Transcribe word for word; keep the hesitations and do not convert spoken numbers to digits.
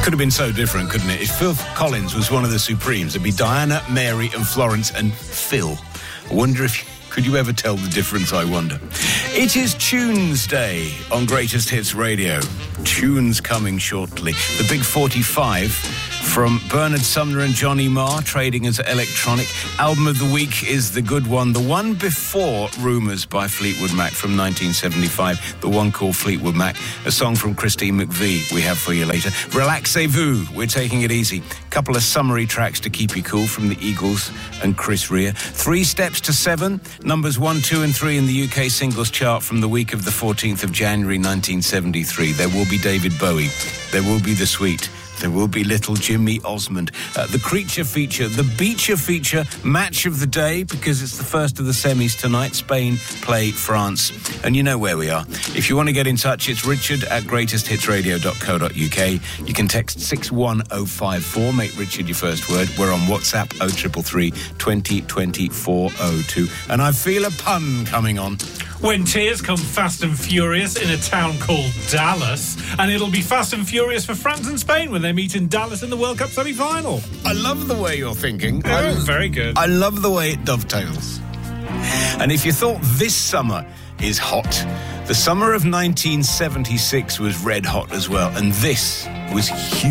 Could have been so different, couldn't it? If Phil Collins was one of the Supremes, it'd be Diana, Mary and Florence and Phil. I wonder if... Could you ever tell the difference, I wonder? It is Tunes Day on Greatest Hits Radio. Tunes coming shortly. The Big forty-five from Bernard Sumner and Johnny Marr, trading as electronic. Album of the week is the good one. The one before Rumours by Fleetwood Mac from nineteen seventy-five. The one called Fleetwood Mac. A song from Christine McVie we have for you later. Relaxez-vous. We're taking it easy. Couple of summary tracks to keep you cool from the Eagles and Chris Rea. Three Steps to Seven. Numbers one, two and three in the U K singles chart from the week of the fourteenth of January nineteen seventy-three. There will be David Bowie. There will be The Sweet. There will be Little Jimmy Osmond. Uh, the Creature feature, the Beecher feature, match of the day, because it's the first of the semis tonight. Spain play France. And you know where we are. If you want to get in touch, it's richard at greatest hits radio dot co dot uk. You can text six one oh five four, make Richard your first word. We're on WhatsApp oh three three three, twenty, twenty, four oh two. And I feel a pun coming on. When tears come fast and furious in a town called Dallas, and it'll be fast and furious for France and Spain when they meet in Dallas in the World Cup semi-final. I love the way you're thinking. Oh, I, very good. I love the way it dovetails. And if you thought this summer is hot, the summer of nineteen seventy-six was red hot as well, and this was huge.